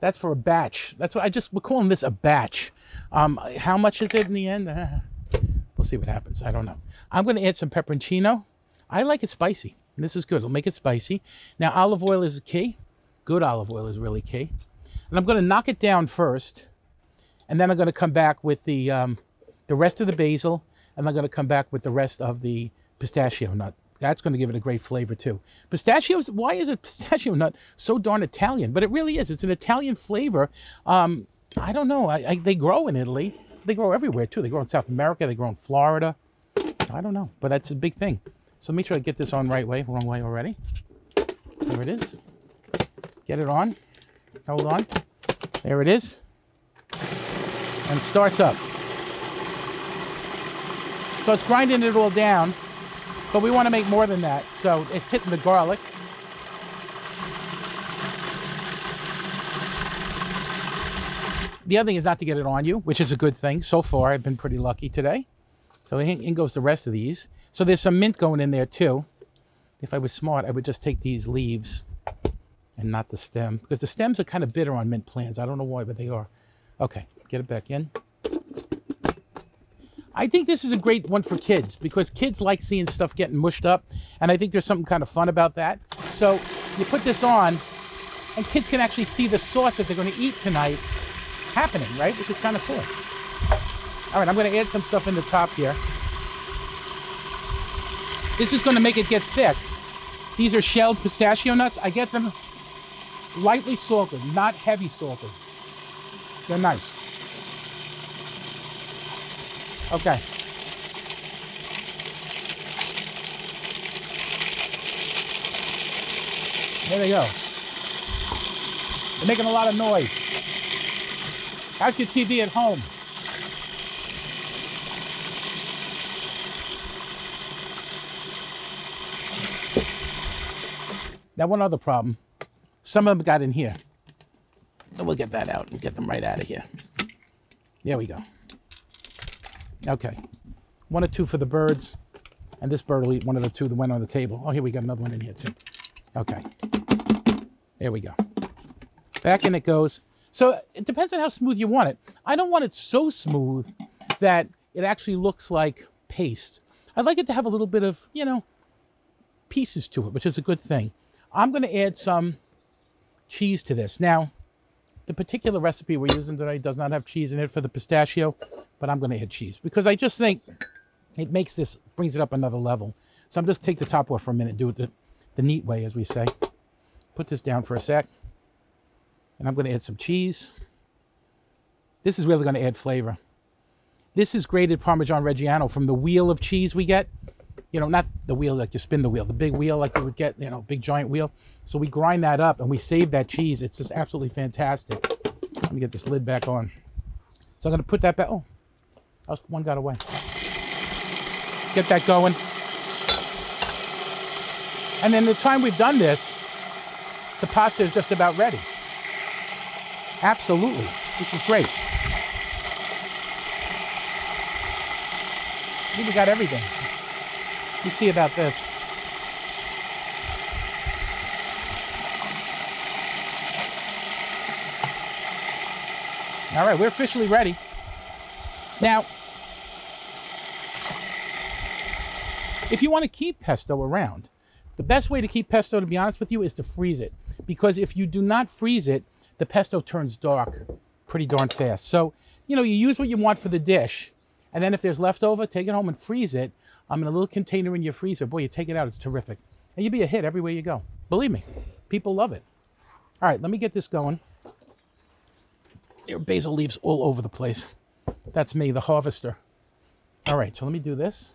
That's for a batch. That's what we're calling this a batch. How much is it in the end? We'll see what happens. I don't know. I'm going to add some pepperoncino. I like it spicy. This is good. It'll make it spicy. Now, olive oil is key. Good olive oil is really key. And I'm going to knock it down first. And then I'm going to come back with the rest of the basil. And I'm going to come back with the rest of the pistachio nut. That's going to give it a great flavor too. Pistachios, why is a pistachio nut so darn Italian? But it really is. It's an Italian flavor. I don't know. They grow in Italy. They grow everywhere too. They grow in South America. They grow in Florida. I don't know. But that's a big thing. So make sure I get this on right way. Wrong way already. There it is. Get it on. Hold on. There it is. And it starts up. So it's grinding it all down. But we want to make more than that. So it's hitting the garlic. The other thing is not to get it on you, which is a good thing. So far, I've been pretty lucky today. So in goes the rest of these. So there's some mint going in there too. If I was smart, I would just take these leaves and not the stem. Because the stems are kind of bitter on mint plants. I don't know why, but they are. Okay, get it back in. I think this is a great one for kids because kids like seeing stuff getting mushed up. And I think there's something kind of fun about that. So you put this on and kids can actually see the sauce that they're going to eat tonight happening, right? Which is kind of cool. All right, I'm going to add some stuff in the top here. This is going to make it get thick. These are shelled pistachio nuts. I get them lightly salted, not heavy salted. They're nice. Okay. There they go. They're making a lot of noise. How's your TV at home? Now, one other problem. Some of them got in here. And we'll get that out and get them right out of here. There we go. Okay. 1 or 2 for the birds. And this bird will eat 1 of the 2 that went on the table. Oh, here we got another one in here too. Okay. There we go. Back in it goes. So it depends on how smooth you want it. I don't want it so smooth that it actually looks like paste. I'd like it to have a little bit of, you know, pieces to it, which is a good thing. I'm going to add some cheese to this. Now, the particular recipe we're using today does not have cheese in it for the pistachio, but I'm going to add cheese because I just think it makes this, brings it up another level. So I'm just take the top off for a minute, do it the neat way, as we say. Put this down for a sec. And I'm going to add some cheese. This is really going to add flavor. This is grated Parmesan Reggiano from the wheel of cheese we get. You know, not the wheel like you spin the wheel, the big wheel like you would get, you know, big giant wheel. So we grind that up and we save that cheese. It's just absolutely fantastic. Let me get this lid back on. So I'm going to put that back. Oh, one got away. Get that going. And then the time we've done this, the pasta is just about ready. Absolutely. This is great. I think we got everything. Let me see about this. All right, we're officially ready. Now, if you want to keep pesto around, the best way to keep pesto, to be honest with you, is to freeze it. Because if you do not freeze it, the pesto turns dark pretty darn fast. So, you know, you use what you want for the dish. And then if there's leftover, take it home and freeze it. In a little container in your freezer. Boy, you take it out, it's terrific. And you'll be a hit everywhere you go. Believe me, people love it. All right, let me get this going. There are basil leaves all over the place. That's me, the harvester. All right, so let me do this.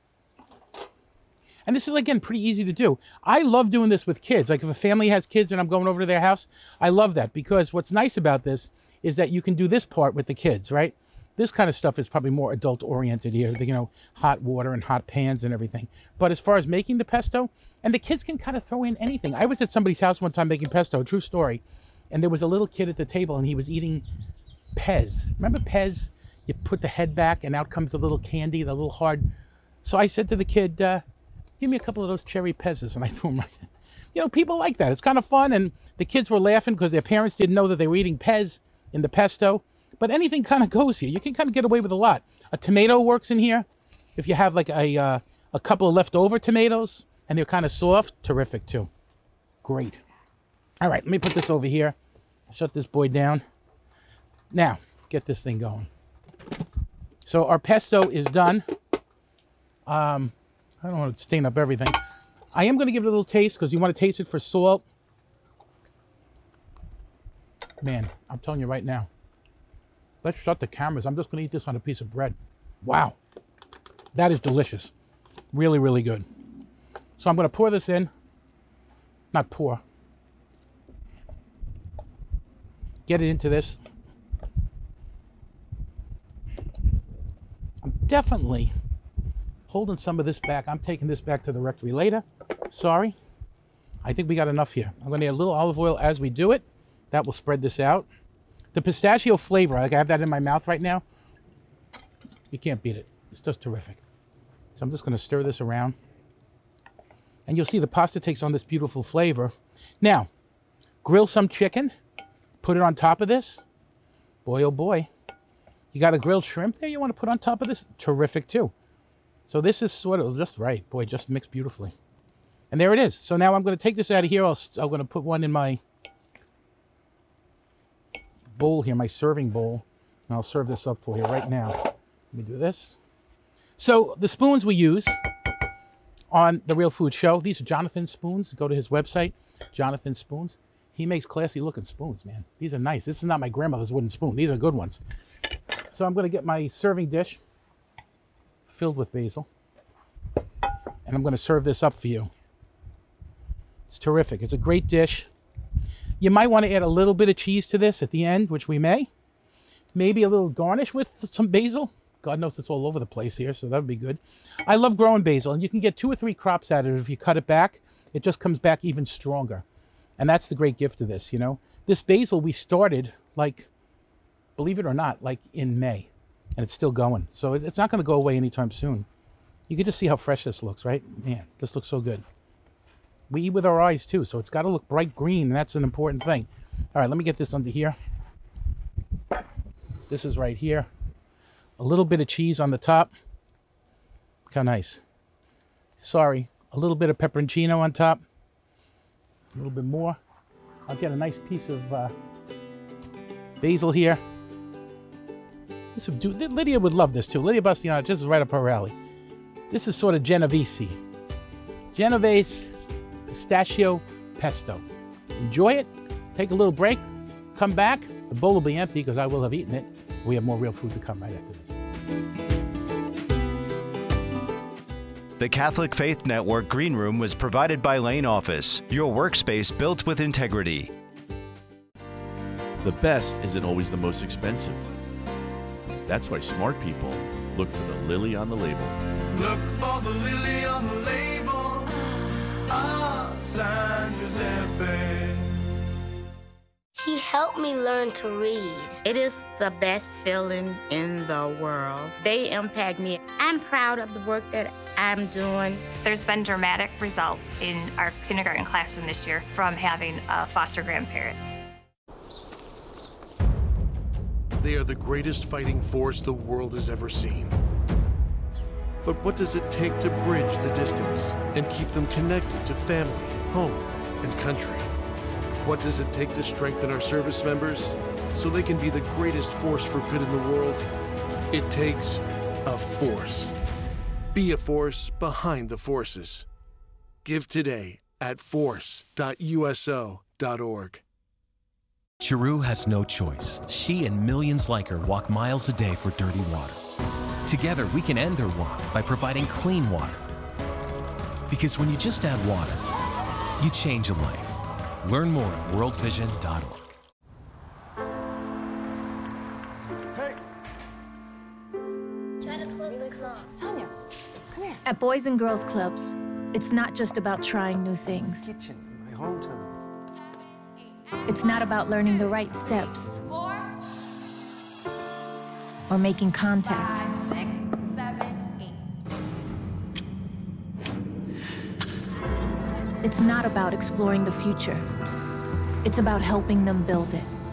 And this is, again, pretty easy to do. I love doing this with kids. Like if a family has kids and I'm going over to their house, I love that because what's nice about this is that you can do this part with the kids, right? This kind of stuff is probably more adult-oriented here, you know, hot water and hot pans and everything. But as far as making the pesto, and the kids can kind of throw in anything. I was at somebody's house one time making pesto, true story, and there was a little kid at the table and he was eating Pez. Remember Pez? You put the head back and out comes the little candy, the little hard. So I said to the kid, give me a couple of those cherry Pez's, and I threw them right in. You know, people like that. It's kind of fun, and the kids were laughing because their parents didn't know that they were eating Pez in the pesto. But anything kind of goes here. You can kind of get away with a lot. A tomato works in here. If you have like a couple of leftover tomatoes and they're kind of soft, terrific too. Great. All right, let me put this over here. Shut this boy down. Now, get this thing going. So our pesto is done. I don't want to stain up everything. I am going to give it a little taste because you want to taste it for salt. Man, I'm telling you right now. Let's shut the cameras. I'm just going to eat this on a piece of bread. Wow. That is delicious. Really, really good. So I'm going to pour this in. Not pour. Get it into this. I'm definitely holding some of this back. I'm taking this back to the rectory later. Sorry. I think we got enough here. I'm going to add a little olive oil as we do it. That will spread this out. The pistachio flavor, like I have that in my mouth right now. You can't beat it. It's just terrific. So I'm just going to stir this around. And you'll see the pasta takes on this beautiful flavor. Now, grill some chicken. Put it on top of this. Boy, oh boy. You got a grilled shrimp there you want to put on top of this? Terrific too. So this is sort of just right. Boy, just mixed beautifully. And there it is. So now I'm going to take this out of here. I'm going to put one in my bowl here, my serving bowl. And I'll serve this up for you right now. Let me do this. So the spoons we use on The Real Food Show, these are Jonathan spoons. Go to his website, Jonathan Spoons. He makes classy looking spoons, man. These are nice. This is not my grandmother's wooden spoon. These are good ones. So I'm going to get my serving dish filled with basil. And I'm going to serve this up for you. It's terrific. It's a great dish. You might want to add a little bit of cheese to this at the end, which we may. Maybe a little garnish with some basil. God knows it's all over the place here, so that would be good. I love growing basil, and you can get 2 or 3 crops out of it. If you cut it back, it just comes back even stronger. And that's the great gift of this, you know. This basil we started, like, believe it or not, like in May. And it's still going. So it's not going to go away anytime soon. You can just see how fresh this looks, right? Man, this looks so good. We eat with our eyes, too, so it's got to look bright green, and that's an important thing. All right, let me get this under here. This is right here. A little bit of cheese on the top. Look how nice. Sorry, a little bit of pepperoncino on top. A little bit more. I'll get a nice piece of basil here. This would do. Lydia would love this too. Lydia Bastiano, just right up her alley. This is sort of Genovese. Genovese pistachio pesto. Enjoy it. Take a little break. Come back. The bowl will be empty because I will have eaten it. We have more real food to come right after this. The Catholic Faith Network Green Room was provided by Lane Office, your workspace built with integrity. The best isn't always the most expensive. That's why smart people look for the lily on the label. Look for the lily on the label. San Giuseppe. He helped me learn to read. It is the best feeling in the world. They impact me. I'm proud of the work that I'm doing. There's been dramatic results in our kindergarten classroom this year from having a foster grandparent. They are the greatest fighting force the world has ever seen. But what does it take to bridge the distance and keep them connected to family, home, and country? What does it take to strengthen our service members so they can be the greatest force for good in the world? It takes a force. Be a force behind the forces. Give today at force.uso.org. Chiru has no choice. She and millions like her walk miles a day for dirty water. Together, we can end their walk by providing clean water. Because when you just add water, you change a life. Learn more at worldvision.org. Hey! Try to close the club. Tanya, come here. At Boys and Girls Clubs, it's not just about trying new things. Kitchen in my hometown. It's not about learning the right steps or making contact. 5, 6, 7, 8. It's not about exploring the future. It's about helping them build it.